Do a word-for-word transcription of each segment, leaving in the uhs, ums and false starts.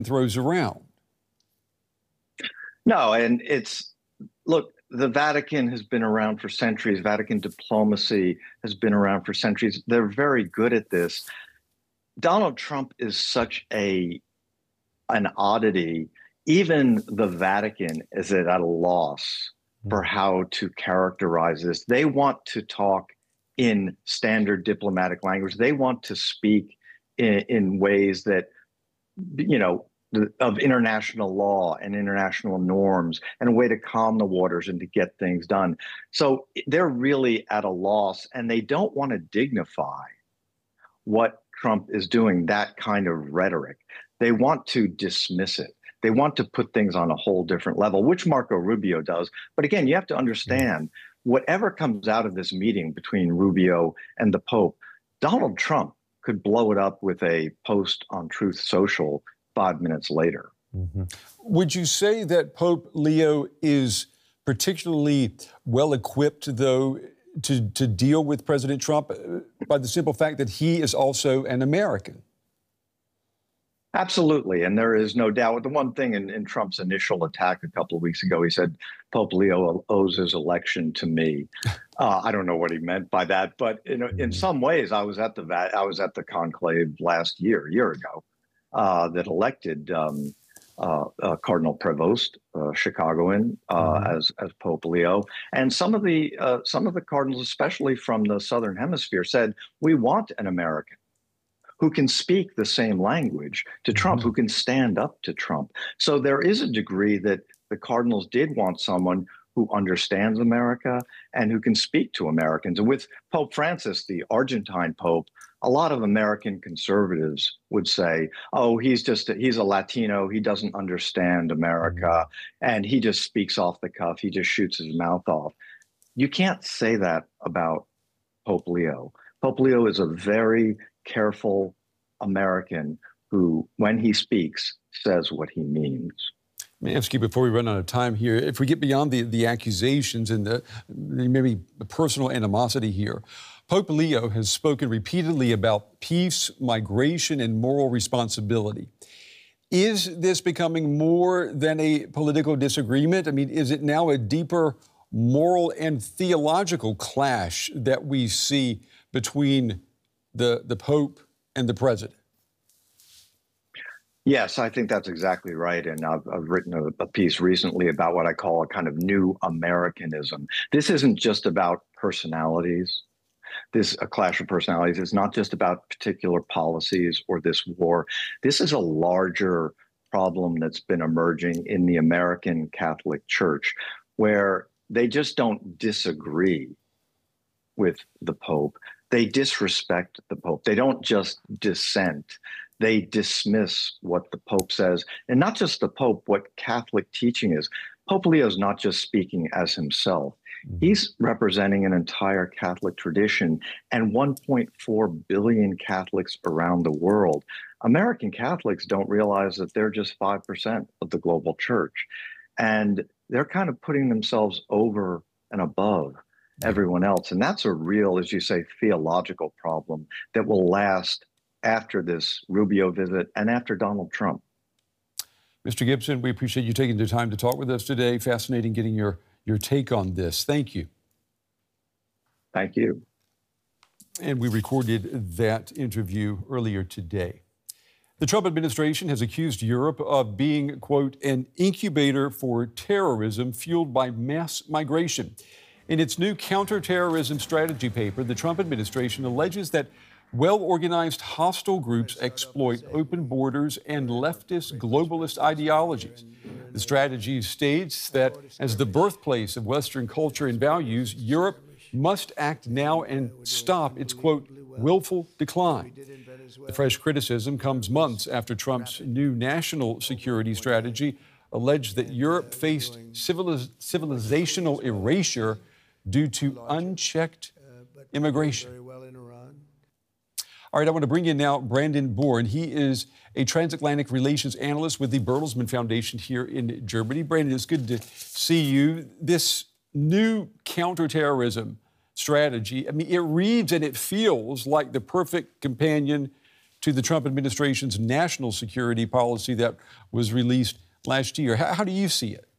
throws around. No, and it's, look, the Vatican has been around for centuries. Vatican diplomacy has been around for centuries. They're very good at this. Donald Trump is such a an oddity. Even the Vatican is at a loss for how to characterize this. They want to talk in standard diplomatic language. They want to speak in, in ways that, you know, of international law and international norms, and a way to calm the waters and to get things done. So they're really at a loss, and they don't want to dignify what Trump is doing, that kind of rhetoric. They want to dismiss it. They want to put things on a whole different level, which Marco Rubio does. But again, you have to understand, whatever comes out of this meeting between Rubio and the Pope, Donald Trump could blow it up with a post on Truth Social five minutes later. Mm-hmm. Would you say that Pope Leo is particularly well equipped, though, to, to deal with President Trump by the simple fact that he is also an American? Absolutely. And there is no doubt. The one thing in, in Trump's initial attack a couple of weeks ago, he said, Pope Leo owes his election to me. Uh, I don't know what he meant by that. But in, in some ways, I was at the I was at the conclave last year, a year ago, uh, that elected um, uh, uh, Cardinal Prevost, uh, Chicagoan, uh, mm-hmm. as as Pope Leo. And some of the uh, some of the cardinals, especially from the Southern Hemisphere, said, we want an American who can speak the same language to Trump, mm-hmm. who can stand up to Trump. So there is a degree that the cardinals did want someone who understands America and who can speak to Americans. And with Pope Francis, the Argentine Pope, a lot of American conservatives would say, oh, he's just, a, he's a Latino, he doesn't understand America, and he just speaks off the cuff, he just shoots his mouth off. You can't say that about Pope Leo. Pope Leo is a very careful American who, when he speaks, says what he means. Let me ask you, before we run out of time here, if we get beyond the, the accusations and the maybe the personal animosity here, Pope Leo has spoken repeatedly about peace, migration, and moral responsibility. Is this becoming more than a political disagreement? I mean, is it now a deeper moral and theological clash that we see between the, the Pope and the president? Yes, I think that's exactly right. And I've, I've written a, a piece recently about what I call a kind of new Americanism. This isn't just about personalities. This a clash of personalities is not just about particular policies or this war. This is a larger problem that's been emerging in the American Catholic Church, where they just don't disagree with the Pope. They disrespect the Pope. They don't just dissent. They dismiss what the Pope says. And not just the Pope, what Catholic teaching is. Pope Leo is not just speaking as himself. Mm-hmm. He's representing an entire Catholic tradition and one point four billion Catholics around the world. American Catholics don't realize that they're just five percent of the global church. And they're kind of putting themselves over and above everyone else. And that's a real, as you say, theological problem that will last after this Rubio visit and after Donald Trump. Mister Gibson, we appreciate you taking the time to talk with us today. Fascinating getting your, your take on this. Thank you. Thank you. And we recorded that interview earlier today. The Trump administration has accused Europe of being, quote, an incubator for terrorism fueled by mass migration. In its new counterterrorism strategy paper, the Trump administration alleges that well-organized hostile groups exploit open borders and leftist globalist ideologies. The strategy states that as the birthplace of Western culture and values, Europe must act now and stop its, quote, willful decline. The fresh criticism comes months after Trump's new national security strategy alleged that Europe faced civiliz- civilizational erasure due to unchecked immigration. All right, I want to bring in now Brandon Bourne. He is a transatlantic relations analyst with the Bertelsmann Foundation here in Germany. Brandon, it's good to see you. This new counterterrorism strategy, I mean, it reads and it feels like the perfect companion to the Trump administration's national security policy that was released last year. How, how do you see it?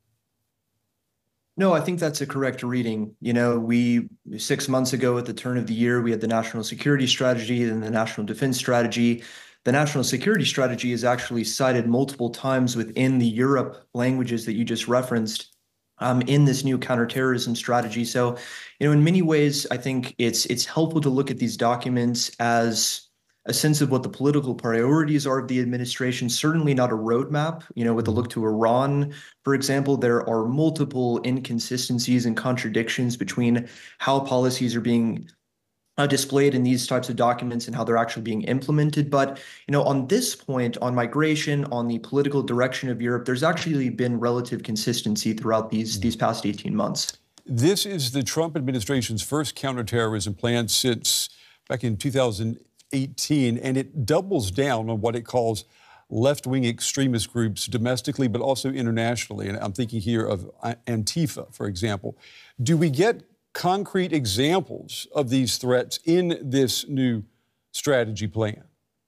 No, I think that's a correct reading. You know, we six months ago at the turn of the year, we had the national security strategy and the national defense strategy. The national security strategy is actually cited multiple times within the Europe languages that you just referenced um, in this new counterterrorism strategy. So, you know, in many ways, I think it's it's helpful to look at these documents as a sense of what the political priorities are of the administration, certainly not a roadmap. You know, with a look to Iran, for example, there are multiple inconsistencies and contradictions between how policies are being uh, displayed in these types of documents and how they're actually being implemented. But, you know, on this point, on migration, on the political direction of Europe, there's actually been relative consistency throughout these, these past eighteen months. This is the Trump administration's first counterterrorism plan since back in two thousand eighteen, and it doubles down on what it calls left-wing extremist groups domestically, but also internationally. And I'm thinking here of Antifa, for example. Do we get concrete examples of these threats in this new strategy plan?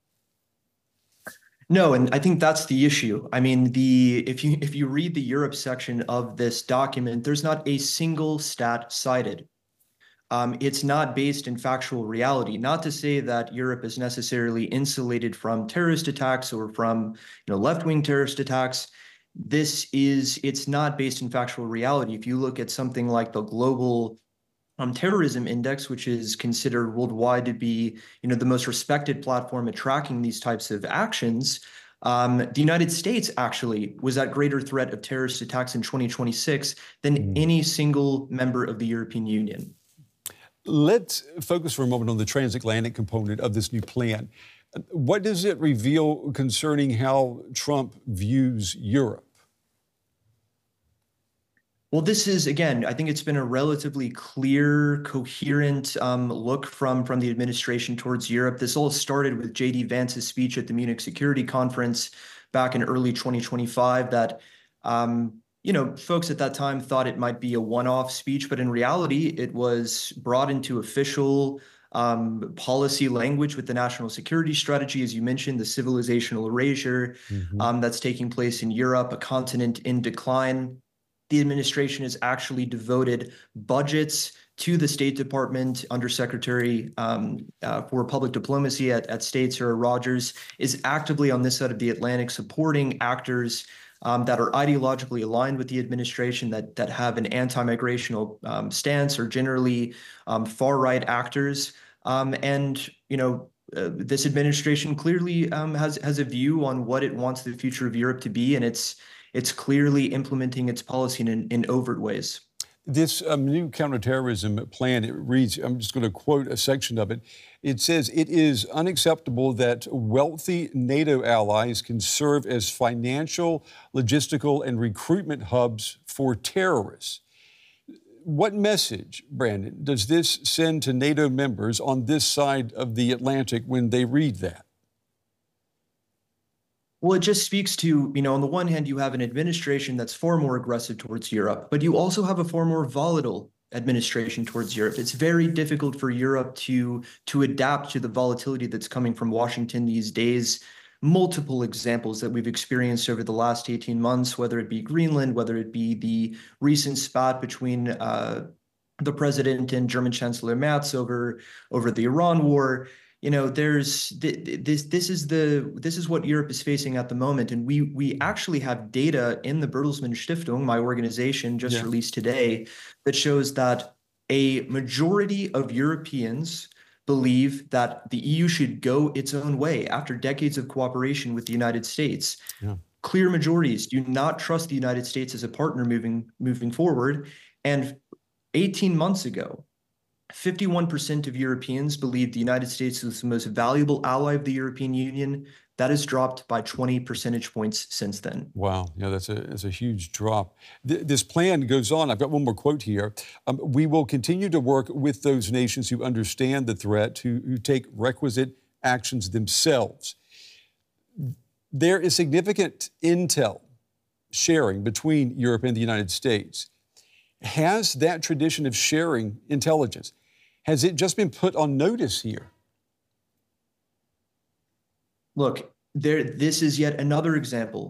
No, and I think that's the issue. I mean, the if you if you read the Europe section of this document, there's not a single stat cited. Um, it's not based in factual reality. Not to say that Europe is necessarily insulated from terrorist attacks or from, you know, left-wing terrorist attacks. This is, it's not based in factual reality. If you look at something like the Global um, Terrorism Index, which is considered worldwide to be, you know, the most respected platform at tracking these types of actions, um, the United States actually was at greater threat of terrorist attacks in twenty twenty-six than mm. any single member of the European Union. Let's focus for a moment on the transatlantic component of this new plan. What does it reveal concerning how Trump views Europe? Well, this is, again, I think it's been a relatively clear, coherent um, look from, from the administration towards Europe. This all started with J D Vance's speech at the Munich Security Conference back in early twenty twenty-five that um, you know, folks at that time thought it might be a one-off speech, but in reality, it was brought into official um, policy language with the national security strategy, as you mentioned, the civilizational erasure mm-hmm. um, that's taking place in Europe, a continent in decline. The administration has actually devoted budgets to the State Department. Undersecretary um, uh, for Public Diplomacy at, at State, Sarah Rogers, is actively on this side of the Atlantic supporting actors Um, that are ideologically aligned with the administration, that that have an anti-migrational um, stance, or generally um, far-right actors. Um, and you know, uh, this administration clearly um, has has a view on what it wants the future of Europe to be, and it's it's clearly implementing its policy in in overt ways. This um, new counterterrorism plan, it reads, I'm just going to quote a section of it. It says, it is unacceptable that wealthy NATO allies can serve as financial, logistical, and recruitment hubs for terrorists. What message, Brandon, does this send to NATO members on this side of the Atlantic when they read that? Well, it just speaks to, you know, on the one hand, you have an administration that's far more aggressive towards Europe, but you also have a far more volatile administration towards Europe. It's very difficult for Europe to, to adapt to the volatility that's coming from Washington these days. Multiple examples that we've experienced over the last eighteen months, whether it be Greenland, whether it be the recent spat between uh, the president and German Chancellor Merz over, over the Iran war. You know, there's this. This is the this is what Europe is facing at the moment, and we we actually have data in the Bertelsmann Stiftung, my organization, just yeah. released today, that shows that a majority of Europeans believe that the E U should go its own way after decades of cooperation with the United States. Yeah. Clear majorities do not trust the United States as a partner moving moving forward, and eighteen months ago, fifty-one percent of Europeans believed the United States was the most valuable ally of the European Union. That has dropped by twenty percentage points since then. Wow. Yeah, that's a, that's a huge drop. Th- this plan goes on. I've got one more quote here. Um, we will continue to work with those nations who understand the threat, who, who take requisite actions themselves. There is significant intel sharing between Europe and the United States. Has that tradition of sharing intelligence, has it just been put on notice here? look, there, this is yet another example